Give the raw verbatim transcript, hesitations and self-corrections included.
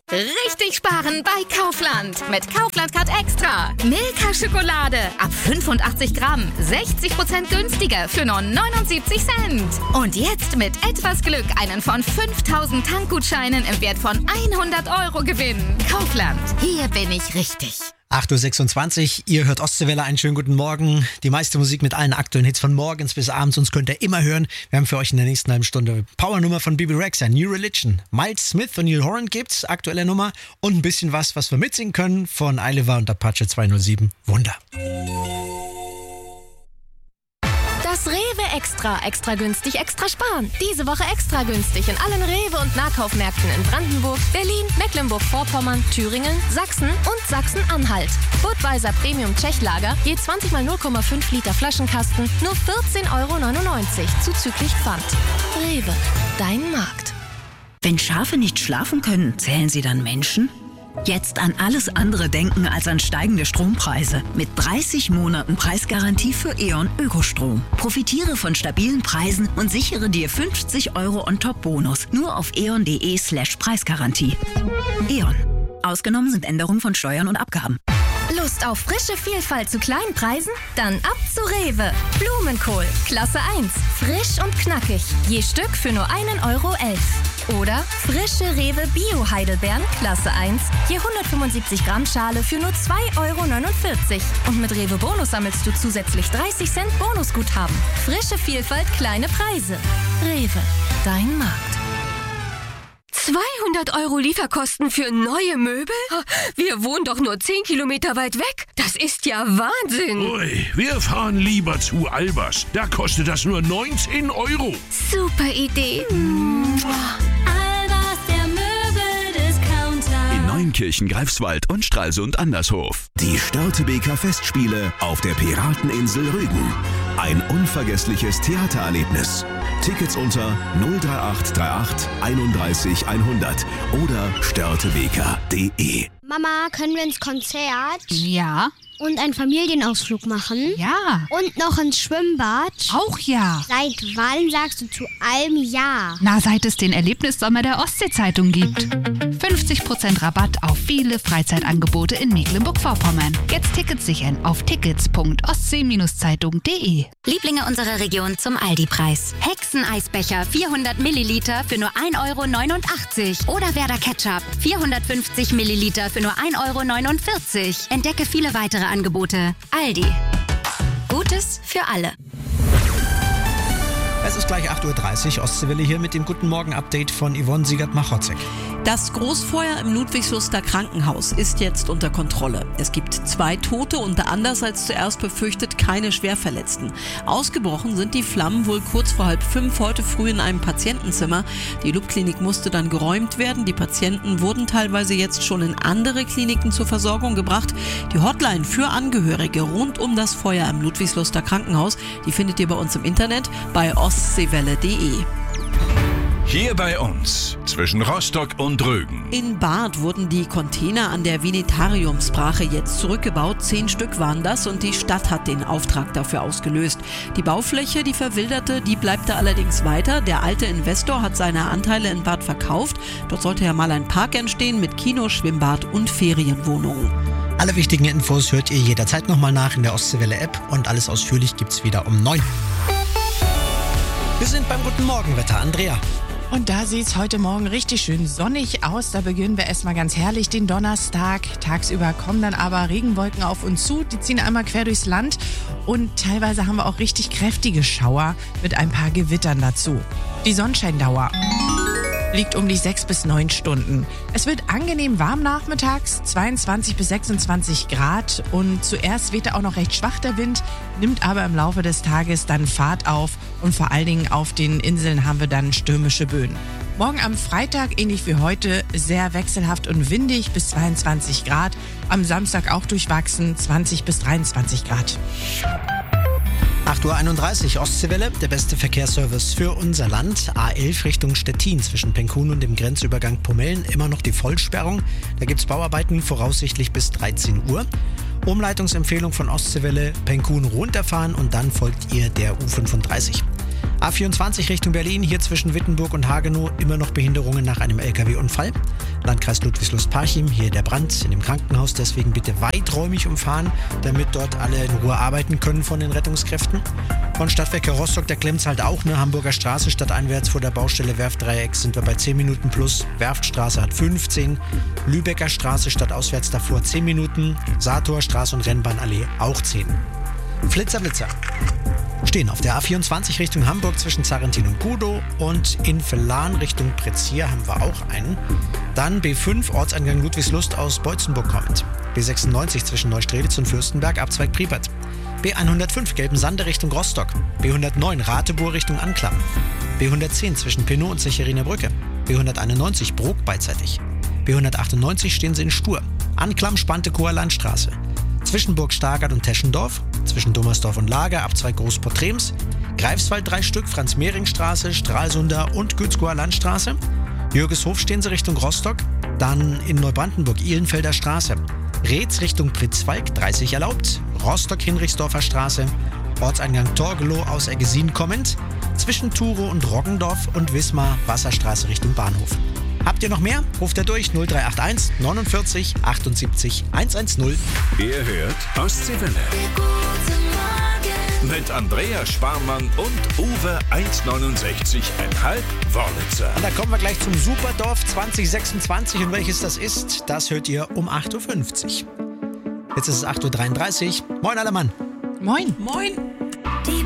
Richtig sparen bei Kaufland. Mit Kaufland Card Extra. Milka Schokolade ab fünfundachtzig Gramm. sechzig Prozent günstiger für nur neunundsiebzig Cent. Und jetzt mit etwas Glück einen von fünftausend Tankgutscheinen im Wert von hundert Euro gewinnen. Kaufland. Hier bin ich richtig. acht Uhr sechsundzwanzig, ihr hört Ostseewelle, einen schönen guten Morgen. Die meiste Musik mit allen aktuellen Hits von morgens bis abends, uns könnt ihr immer hören. Wir haben für euch in der nächsten halben Stunde Powernummer von Bebe Rexha, New Religion. Miles Smith und Neil Horan gibt's, aktuelle Nummer. Und ein bisschen was, was wir mitsingen können von Eiliver und Apache zweihundertsieben. Wunder. Das Rewe Extra, extra günstig, extra sparen. Diese Woche extra günstig in allen Rewe- und Nahkaufmärkten in Brandenburg, Berlin, Mecklenburg-Vorpommern, Thüringen, Sachsen und Sachsen-Anhalt. Budweiser Premium Tschechlager, je zwanzig mal null Komma fünf Liter Flaschenkasten, nur vierzehn Euro neunundneunzig, zuzüglich Pfand. Rewe, dein Markt. Wenn Schafe nicht schlafen können, zählen sie dann Menschen? Jetzt an alles andere denken als an steigende Strompreise. Mit dreißig Monaten Preisgarantie für E.ON Ökostrom. Profitiere von stabilen Preisen und sichere dir fünfzig Euro On-Top-Bonus. Nur auf eon.de slash Preisgarantie. E.ON. Ausgenommen sind Änderungen von Steuern und Abgaben. Lust auf frische Vielfalt zu kleinen Preisen? Dann ab zu Rewe. Blumenkohl, Klasse eins. Frisch und knackig. Je Stück für nur einen Euro elf. Oder frische Rewe Bio-Heidelbeeren, Klasse eins. Je hundertfünfundsiebzig Gramm Schale für nur zwei Euro neunundvierzig. Und mit Rewe Bonus sammelst du zusätzlich dreißig Cent Bonusguthaben. Frische Vielfalt, kleine Preise. Rewe, dein Markt. zweihundert Euro Lieferkosten für neue Möbel? Wir wohnen doch nur zehn Kilometer weit weg. Das ist ja Wahnsinn. Ui, wir fahren lieber zu Albers. Da kostet das nur neunzehn Euro. Super Idee. Albers, der Möbeldiscounter. In Neunkirchen, Greifswald und Stralsund Andershof. Die Störtebeker Festspiele auf der Pirateninsel Rügen. Ein unvergessliches Theatererlebnis. Tickets unter null drei acht drei acht einunddreißig hundert oder störtebeker punkt de. Mama, können wir ins Konzert? Ja. Und einen Familienausflug machen? Ja. Und noch ins Schwimmbad? Auch ja. Seit wann sagst du zu allem ja? Na, seit es den Erlebnissommer der Ostsee-Zeitung gibt. fünfzig Prozent Rabatt auf viele Freizeitangebote in Mecklenburg-Vorpommern. Jetzt Tickets sichern auf tickets punkt ostsee Zeitung punkt de. Lieblinge unserer Region zum Aldi-Preis. Hexeneisbecher vierhundert Milliliter für nur ein Euro neunundachtzig. Oder Werder Ketchup vierhundertfünfzig Milliliter für nur ein Euro neunundvierzig. Entdecke viele weitere Angebote. Aldi. Gutes für alle. Es ist gleich acht Uhr dreißig, Ostseewelle hier mit dem Guten Morgen-Update von Yvonne Siegert-Machotzek. Das Großfeuer im Ludwigsluster Krankenhaus ist jetzt unter Kontrolle. Es gibt zwei Tote und anders als zuerst befürchtet keine Schwerverletzten. Ausgebrochen sind die Flammen wohl kurz vor halb fünf heute früh in einem Patientenzimmer. Die Lub-Klinik musste dann geräumt werden. Die Patienten wurden teilweise jetzt schon in andere Kliniken zur Versorgung gebracht. Die Hotline für Angehörige rund um das Feuer im Ludwigsluster Krankenhaus, die findet ihr bei uns im Internet bei ostseewelle punkt de. Hier bei uns, zwischen Rostock und Rügen. In Barth wurden die Container an der Venetariumsbrache jetzt zurückgebaut. Zehn Stück waren das und die Stadt hat den Auftrag dafür ausgelöst. Die Baufläche, die verwilderte, die bleibt da allerdings weiter. Der alte Investor hat seine Anteile in Barth verkauft. Dort sollte ja mal ein Park entstehen mit Kino, Schwimmbad und Ferienwohnungen. Alle wichtigen Infos hört ihr jederzeit nochmal nach in der Ostseewelle-App und alles ausführlich gibt's wieder um neun. Wir sind beim Guten Morgenwetter. Andrea. Und da sieht's heute Morgen richtig schön sonnig aus. Da beginnen wir erstmal ganz herrlich den Donnerstag. Tagsüber kommen dann aber Regenwolken auf uns zu. Die ziehen einmal quer durchs Land. Und teilweise haben wir auch richtig kräftige Schauer mit ein paar Gewittern dazu. Die Sonnenscheindauer liegt um die sechs bis neun Stunden. Es wird angenehm warm nachmittags, zweiundzwanzig bis sechsundzwanzig Grad. Und zuerst weht auch noch recht schwach der Wind, nimmt aber im Laufe des Tages dann Fahrt auf. Und vor allen Dingen auf den Inseln haben wir dann stürmische Böen. Morgen am Freitag, ähnlich wie heute, sehr wechselhaft und windig bis zweiundzwanzig Grad. Am Samstag auch durchwachsen, zwanzig bis dreiundzwanzig Grad. acht Uhr einunddreißig, Ostseewelle, der beste Verkehrsservice für unser Land. A elf Richtung Stettin zwischen Penkun und dem Grenzübergang Pomellen. Immer noch die Vollsperrung. Da gibt es Bauarbeiten voraussichtlich bis dreizehn Uhr. Umleitungsempfehlung von Ostseewelle, Penkun runterfahren und dann folgt ihr der U fünfunddreißig. A vierundzwanzig Richtung Berlin, hier zwischen Wittenburg und Hagenow immer noch Behinderungen nach einem L K W-Unfall. Landkreis Ludwigslust-Parchim, hier der Brand in dem Krankenhaus, deswegen bitte weiträumig umfahren, damit dort alle in Ruhe arbeiten können von den Rettungskräften. Von Stadtwerke Rostock, da klemmt's halt auch, ne? Hamburger Straße stadteinwärts vor der Baustelle Werftdreieck sind wir bei zehn Minuten plus. Werftstraße hat fünfzehn. Lübecker Straße stadtauswärts davor zehn Minuten. Satorstraße und Rennbahnallee auch zehn. Flitzer, Blitzer. Stehen auf der A vierundzwanzig Richtung Hamburg zwischen Zarrentin und Kudow und in Vellan Richtung Prezier haben wir auch einen. Dann B fünf Ortseingang Ludwigslust aus Beutzenburg kommt. B sechsundneunzig zwischen Neustrelitz und Fürstenberg Abzweig Priepert. B hundertfünf Gelbensande Richtung Rostock. B hundertneun Rateburg Richtung Anklam. B hundertzehn zwischen Penow und Zecheriner Brücke. B hunderteinundneunzig Brok beidseitig. B hundertachtundneunzig stehen sie in Stur. Anklam Spantekower Landstraße. Zwischen Burg Stargard und Teschendorf, zwischen Dommersdorf und Lager, Abzweig Großportrems, Greifswald drei Stück, Franz-Mehring-Straße, Stralsunder und Gützkower Landstraße. Jürgeshof stehen sie Richtung Rostock, dann in Neubrandenburg Ihlenfelder Straße, Reetz Richtung Pritzwalk dreißig erlaubt, Rostock-Hinrichsdorfer Straße, Ortseingang Torgelow aus Eggesin kommend, zwischen Turow und Roggendorf und Wismar Wasserstraße Richtung Bahnhof. Habt ihr noch mehr? Ruft er durch null drei acht eins neunundvierzig achtundsiebzig hundertzehn. Ihr hört Ostseewelle. Mit Andrea Sparmann und Uwe eins neunundsechzig Komma fünf Wörlitzer. Und da kommen wir gleich zum Superdorf zwanzig sechsundzwanzig. Und welches das ist, das hört ihr um acht Uhr fünfzig. Jetzt ist es acht Uhr dreiunddreißig. Moin, aller Mann. Moin. Moin.